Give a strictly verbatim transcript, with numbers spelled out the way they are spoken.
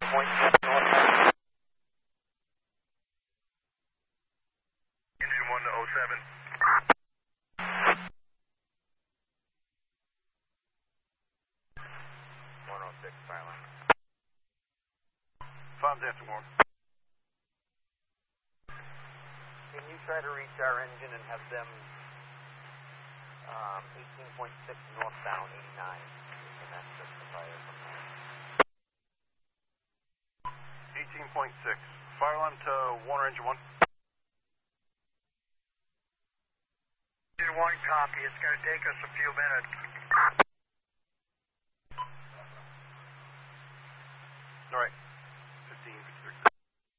point six northbound. Engine one to oh seven. one oh six, Fireline. Farms after more. Can you try to reach our engine and have them um, eighteen point six northbound, eighty-nine? You can access the fire from there. eighteen point six. Fire alarm to Warner Engine one. Engine one, copy. It's going to take us a few minutes.